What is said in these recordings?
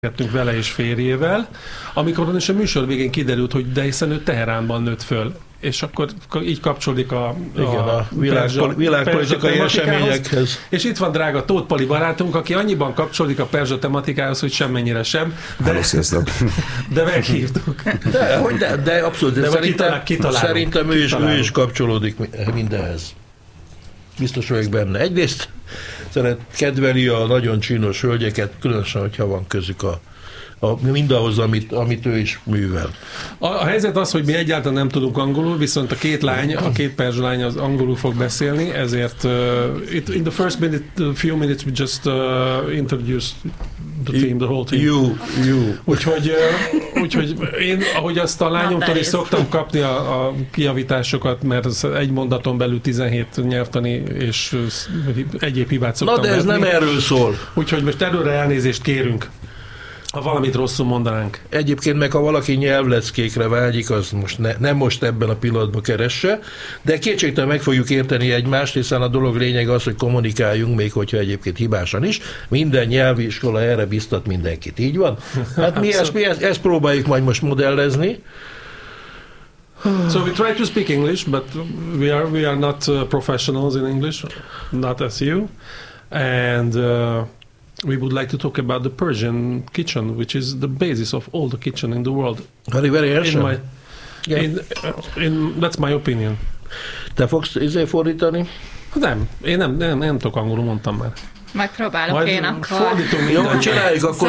vele és férjével, amikor is a műsor végén kiderült, hogy de hiszen ő Teheránban nőtt föl, és akkor így kapcsolódik a világpolitikai eseményekhez. És itt van drága Tóth Pali barátunk, aki annyiban kapcsolódik a perzsa tematikához, hogy semmennyire sem. De meghívtuk. De abszolút, szerintem ő is kapcsolódik mindenhez. Biztos vagyok benne. Egyrészt kedveli a nagyon csinos hölgyeket, különösen, hogyha van közük mindahhoz, amit ő is művel. A helyzet az, hogy mi egyáltalán nem tudunk angolul, viszont a két perzsa lány az angolul fog beszélni, ezért in the first few minutes we just introduced the team, the whole team. You. Úgyhogy én, ahogy azt a lányomtól is szoktam kapni a kijavításokat, mert egy mondaton belül 17 nyelvtani és egyéb hibát szoktam. Na de ez nem erről szól. Úgyhogy most előre elnézést kérünk, ha valamit rosszul mondanánk. Egyébként meg, ha valaki nyelvleckékre vágyik, az most nem most ebben a pillanatban keresse, de kétségtelen meg fogjuk érteni egymást, hiszen a dolog lényeg az, hogy kommunikáljunk, még hogyha egyébként hibásan is. Minden nyelvi iskola erre biztat mindenkit. Így van? Hát mi ezt próbáljuk majd most modellezni. So we try to speak English, but we are not professionals in English, not as you. And we would like to talk about the Persian kitchen, which is the basis of all the kitchen in the world. Very ancient. That's my opinion. Te fogsz fordítani? Nem, én nem tudok angolul, mondtam már. Megpróbálok én akkor. Fordítom mindent. Jó, csináljuk akkor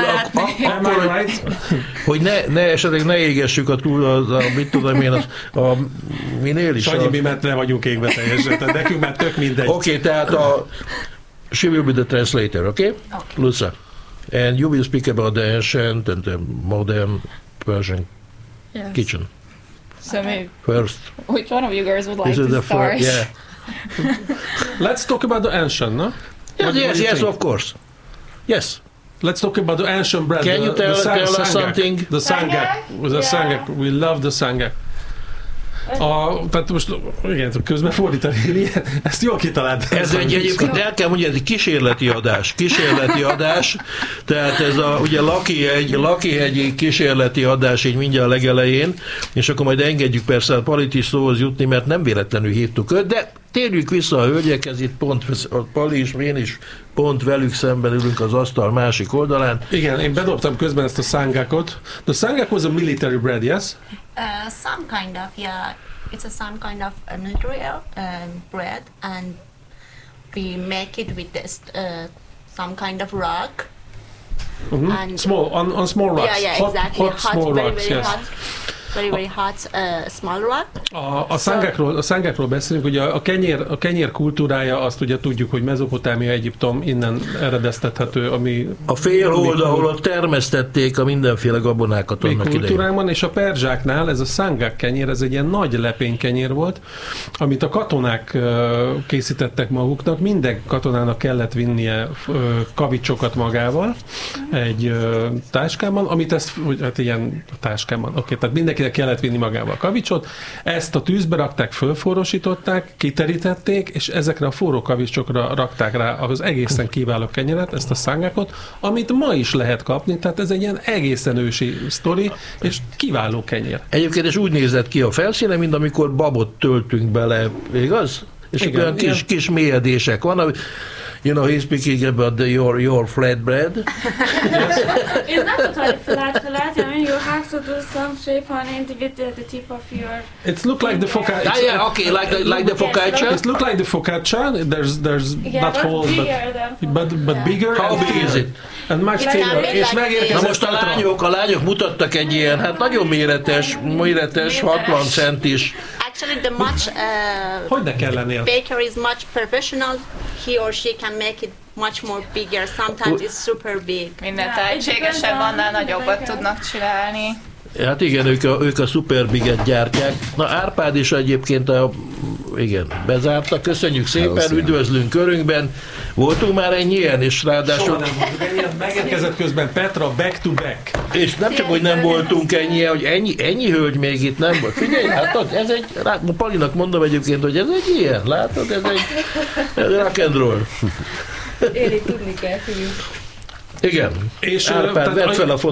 hogy esetleg ne égessük a túl, mit tudom én, minél is. Sanyi, mi mert le vagyunk égve teljesen, tehát nekünk már tök mindegy. Oké, tehát she will be the translator, okay? Luca. And you will speak about the ancient and the modern Persian kitchen. So maybe first. Which one of you girls would like to start? Yeah. Let's talk about the ancient, no? Yes, of course. Yes. Let's talk about the ancient bread. Can you tell us something? The sangak. We love the sangak. Tehát most igen, közben fordítani, ezt jól kitaláltam. Ez egyébként el kell mondani, ez egy kísérleti adás, tehát ez ugye Lakihegyi kísérleti adás így mindjárt a legelején, és akkor majd engedjük persze a Palit is szóhoz jutni, mert nem véletlenül hívtuk őt, de térjük vissza a hölgyekhez, itt pont a Pali is, én is pont velük szemben ülünk az asztal másik oldalán. Igen, én bedobtam közben ezt a sangakot. The sangak was a military bread, yes? Some kind of, yeah. It's some kind of a neutral bread, and we make it with this some kind of rock. And small on small rocks. Yeah, exactly. Hot small very, rocks, very yes. hot. Very hot small rock. A szángákról beszélünk, ugye a kenyér kultúrája, azt ugye tudjuk, hogy Mezopotámia, Egyiptom, innen eredeztethető, ami... A félhold, ahol termesztették a mindenféle gabonákat annak idején. Kultúránkban, és a perzsáknál ez a szángák kenyér, ez egy ilyen nagy lepénykenyér volt, amit a katonák készítettek maguknak, minden katonának kellett vinnie kavicsokat magával egy táskában, amit ezt, hát ilyen táskában, oké, tehát mindenkinek kellett vinni magával a kavicsot, ezt a tűzbe rakták, fölforrósították, kiterítették, és ezekre a forró kavicsokra rakták rá az egészen kiváló kenyeret, ezt a szángákot, amit ma is lehet kapni, tehát ez egy ilyen egészen ősi sztori, és kiváló kenyér. Egyébként és úgy nézett ki a felszíne, mint amikor babot töltünk bele, igaz? És igen, olyan kis mélyedések van, you know, he's speaking about your flatbread. Yes. It's not totally flat. I mean, you have to do some shape on it with the tip of your... It looks like the focaccia. Yeah, okay, like the focaccia. It looks like the focaccia. There's not holes, but bigger. How big is it? And much thinner. És megérkezett. Na most a lányok mutattak egy ilyen, hát nagyon méretes 60 centis. Actually, the baker is much professional. He or she can make it much more bigger. Sometimes it's super big. Minden tehetségesebb, annál nagyobbat tudnak csinálni. Hát igen, ők a Super Biget gyártják. Na Árpád is egyébként igen, bezárta. Köszönjük szépen, üdvözlünk körünkben. Voltunk már ennyien, és ráadásul... Megérkezett közben Petra back to back. És nem csak, hogy nem voltunk ennyien, hogy ennyi hölgy még itt nem volt. Figyelj, látod, ez egy, Palinak mondom egyébként, hogy ez egy ilyen, látod, ez egy rock and roll. Éli tudni kell, figyelj. Igen. És Árpád, tehát vedd fel a